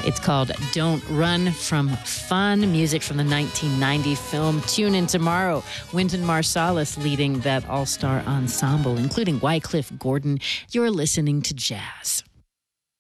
It's called Don't Run From Fun, music from the 1990 film Tune In Tomorrow. Wynton Marsalis leading that all-star ensemble, including Wycliffe Gordon. You're listening to Jazz.